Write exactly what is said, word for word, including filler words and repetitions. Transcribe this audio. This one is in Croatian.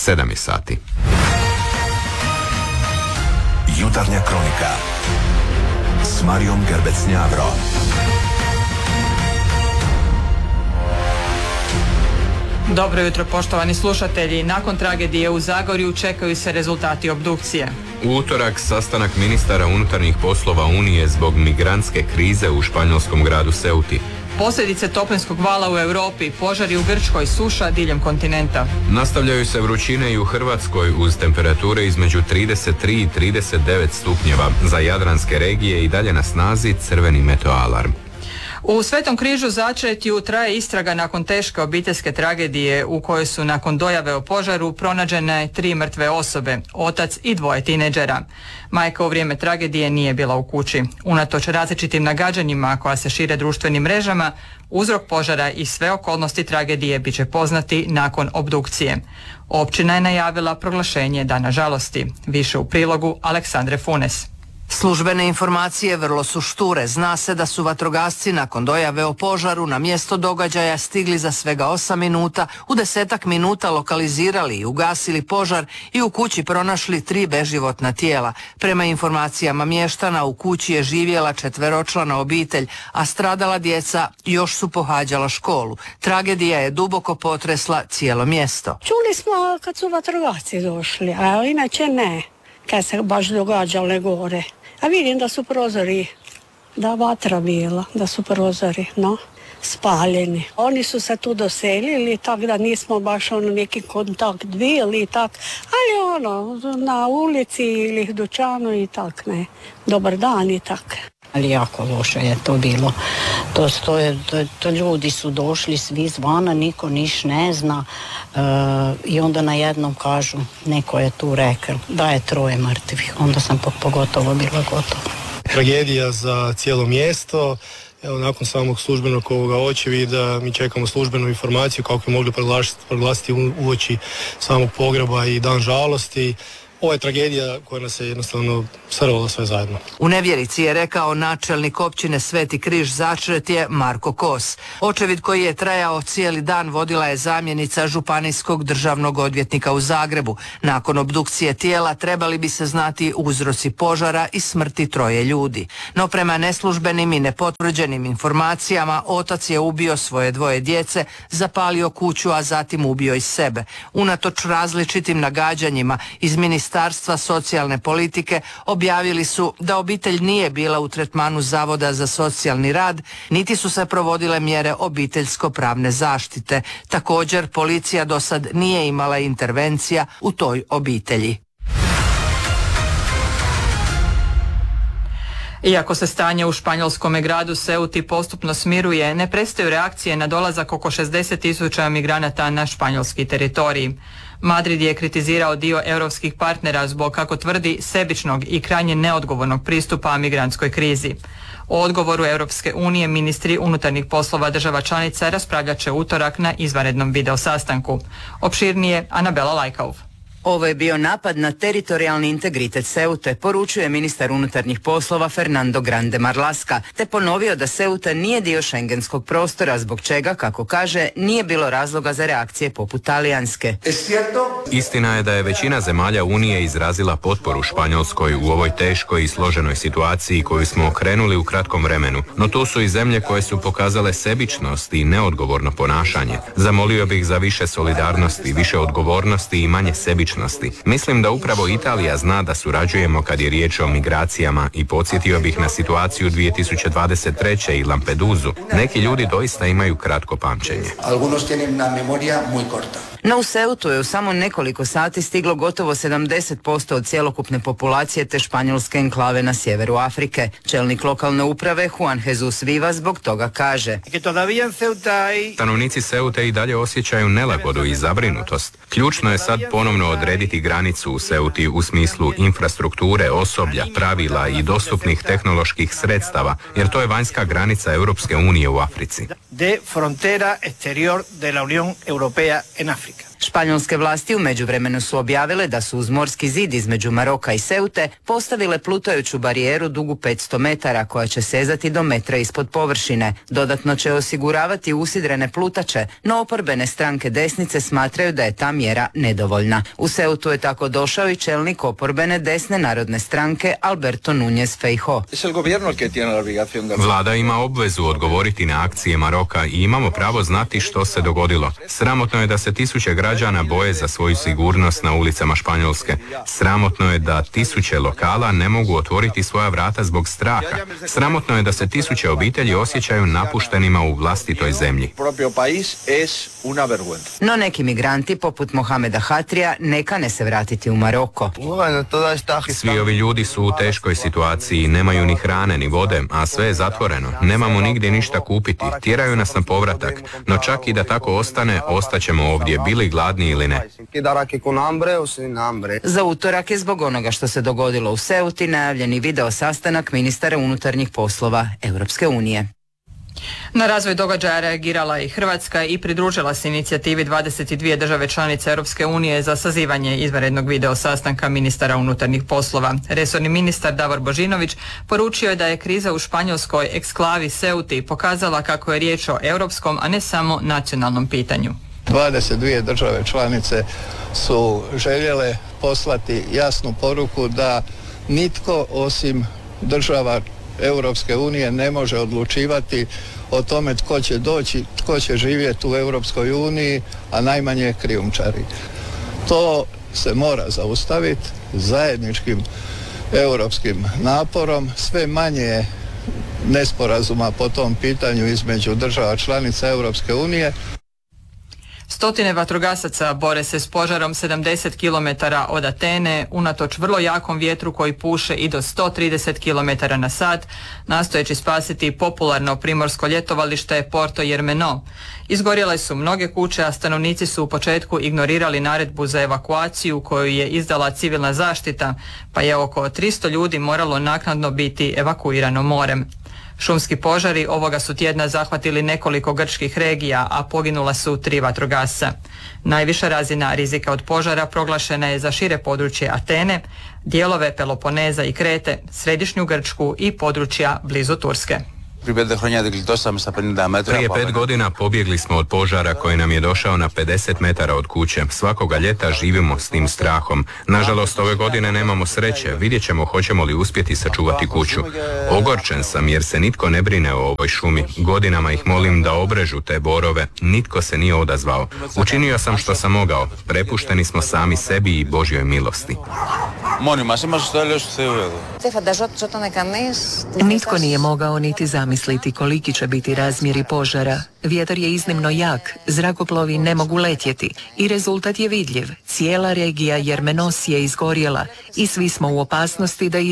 sedam je sati. Jutarnja kronika s Marijom Gerbec-Njavro. Dobro jutro, poštovani slušatelji. Nakon tragedije u Zagorju čekaju se rezultati obdukcije. U utorak sastanak ministara unutarnjih poslova Unije zbog migrantske krize u španjolskom gradu Ceuti. Posljedice toplinskog vala u Europi, požari u Grčkoj, suša diljem kontinenta. Nastavljaju se vrućine i u Hrvatskoj uz temperature između trideset tri i trideset devet stupnjeva. Za jadranske regije i dalje na snazi crveni meteoalarm. U Svetom križu Začretju traje istraga nakon teške obiteljske tragedije u kojoj su nakon dojave o požaru pronađene tri mrtve osobe, otac i dvoje tineđera. Majka u vrijeme tragedije nije bila u kući. Unatoč različitim nagađanjima koja se šire društvenim mrežama, uzrok požara i sve okolnosti tragedije bit će poznati nakon obdukcije. Općina je najavila proglašenje Dana žalosti. Više u prilogu Aleksandre Funes. Službene informacije vrlo su šture. Zna se da su vatrogasci nakon dojave o požaru na mjesto događaja stigli za svega osam minuta, u desetak minuta lokalizirali i ugasili požar i u kući pronašli tri beživotna tijela. Prema informacijama mještana, u kući je živjela četveročlana obitelj, a stradala djeca još su pohađala školu. Tragedija je duboko potresla cijelo mjesto. Čuli smo kad su vatrogasci došli, a inače ne. Kad se baš događale gore. A vidim da su prozori, da vatra bila, da su prozori, no, spaljeni. Oni su se tu doselili, tako da nismo baš ono neki kontakt bili i tak, ali ono, na ulici ili dućanu i tak, ne. Dobar dan i tak. Ali jako loše je to bilo. To, to, je, to, to ljudi su došli svi zvana, niko niš ne zna e, i onda na jednom kažu, neko je tu rekao da je troje mrtvih. Onda sam pogotovo bila gotova. Tragedija za cijelo mjesto. Evo, nakon samog službenog ovoga očevida mi čekamo službenu informaciju kako bi mogli proglasiti, proglasiti uoči samog pogreba i dan žalosti. Ovo je tragedija koja nas je jednostavno srvala sve zajedno. U nevjerici je rekao načelnik općine Sveti križ Začretje Marko Kos. Očevid koji je trajao cijeli dan vodila je zamjenica županijskog državnog odvjetnika u Zagrebu. Nakon obdukcije tijela trebali bi se znati uzroci požara i smrti troje ljudi. No prema neslužbenim i nepotvrđenim informacijama, otac je ubio svoje dvoje djece, zapalio kuću, a zatim ubio i sebe. Unatoč različitim nagađanjima iz Ministarstva socijalne politike objavili su da obitelj nije bila u tretmanu Zavoda za socijalni rad, niti su se provodile mjere obiteljsko-pravne zaštite. Također, policija do sad nije imala intervencija u toj obitelji. Iako se stanje u španjolskom gradu Ceuti postupno smiruje, ne prestaju reakcije na dolazak oko šezdeset tisuća migranata na španjolski teritorij. Madrid je kritizirao dio europskih partnera zbog, kako tvrdi, sebičnog i krajnje neodgovornog pristupa migrantskoj krizi. O odgovoru Europske unije ministri unutarnjih poslova država članica raspravljat će utorak na izvanrednom video sastanku. Opširnije Anabela Lajkauf. Ovo je bio napad na teritorijalni integritet Ceute, poručuje ministar unutarnjih poslova Fernando Grande Marlaska, te ponovio da Ceuta nije dio šengenskog prostora, zbog čega, kako kaže, nije bilo razloga za reakcije poput talijanske. Istina je da je većina zemalja Unije izrazila potporu Španjolskoj u ovoj teškoj i složenoj situaciji koju smo okrenuli u kratkom vremenu, no tu su i zemlje koje su pokazale sebičnost i neodgovorno ponašanje. Zamolio bih za više solidarnosti, više odgovornosti i manje sebičnosti. Mislim da upravo Italija zna da surađujemo kad je riječ o migracijama i podsjetio bih na situaciju dvije tisuće dvadeset treće i Lampedusu. Neki ljudi doista imaju kratko pamćenje. No u Ceutu je u samo nekoliko sati stiglo gotovo sedamdeset posto od cjelokupne populacije te španjolske enklave na sjeveru Afrike. Čelnik lokalne uprave Juan Jesus Vivas zbog toga kaže: Stanovnici Ceute i dalje osjećaju nelagodu i zabrinutost. Ključno je sad ponovno odrediti granicu u Ceuti u smislu infrastrukture, osoblja, pravila i dostupnih tehnoloških sredstava, jer to je vanjska granica Europske unije u Africi. De frontera exterior de la Unión Europea en África. Španjolske vlasti u međuvremenu su objavile da su uz morski zid između Maroka i Seute postavile plutajuću barijeru dugu petsto metara koja će sezati do metra ispod površine. Dodatno će osiguravati usidrene plutače, no oporbene stranke desnice smatraju da je ta mjera nedovoljna. U Seutu je tako došao i čelnik oporbene desne narodne stranke Alberto Núñez Feijóo. Vlada ima obvezu odgovoriti na akcije Maroka i imamo pravo znati što se dogodilo. Sramotno je da se tisuće građana boje za svoju sigurnost na ulicama Španjolske. Sramotno je da tisuće lokala ne mogu otvoriti svoja vrata zbog straha. Sramotno je da se tisuće obitelji osjećaju napuštenima u vlastitoj zemlji. No neki migranti poput Mohameda Hatrija ne kane se vratiti u Maroko. Svi ovi ljudi su u teškoj situaciji, nemaju ni hrane ni vode, a sve je zatvoreno. Nemamo nigdje ništa kupiti, tjeraju nas na povratak, no čak i da tako ostane, ostaćemo ovdje, bili gladni ili ne. Za utorak je zbog onoga što se dogodilo u Seuti najavljeni video sastanak ministara unutarnjih poslova Europske unije. Na razvoj događaja reagirala i Hrvatska i pridružila se inicijativi dvadeset dvije države članice Europske unije za sazivanje izvanrednog video sastanka ministara unutarnjih poslova. Resorni ministar Davor Božinović poručio je da je kriza u španjolskoj eksklavi Seuti pokazala kako je riječ o europskom, a ne samo nacionalnom pitanju. dvadeset dvije države članice su željele poslati jasnu poruku da nitko osim država Europske unije ne može odlučivati o tome tko će doći, tko će živjeti u Europskoj uniji, a najmanje krijumčari. To se mora zaustaviti zajedničkim europskim naporom. Sve manje nesporazuma po tom pitanju između država članica Europske unije. Stotine vatrogasaca bore se s požarom sedamdeset kilometara od Atene, unatoč vrlo jakom vjetru koji puše i do sto trideset kilometara na sat, nastojeći spasiti popularno primorsko ljetovalište Porto Jermeno. Izgorjele su mnoge kuće, a stanovnici su u početku ignorirali naredbu za evakuaciju koju je izdala civilna zaštita, pa je oko tristo ljudi moralo naknadno biti evakuirano morem. Šumski požari ovoga su tjedna zahvatili nekoliko grčkih regija, a poginula su tri vatrogasca. Najviša razina rizika od požara proglašena je za šire područje Atene, dijelove Peloponeza i Krete, središnju Grčku i područja blizu Turske. Prije pet godina pobjegli smo od požara koji nam je došao na pedeset metara od kuće. Svakoga ljeta živimo s tim strahom. Nažalost, ove godine nemamo sreće. Vidjet ćemo hoćemo li uspjeti sačuvati kuću. Ogorčen sam jer se nitko ne brine o ovoj šumi. Godinama ih molim da obrežu te borove. Nitko se nije odazvao. Učinio sam što sam mogao. Prepušteni smo sami sebi i Božjoj milosti. Nitko nije mogao niti zamisliti koliki će biti razmjeri požara. Vjetar je iznimno jak, zrakoplovi ne mogu letjeti i rezultat je vidljiv. Cijela regija Jermenos je izgorjela i svi smo u opasnosti da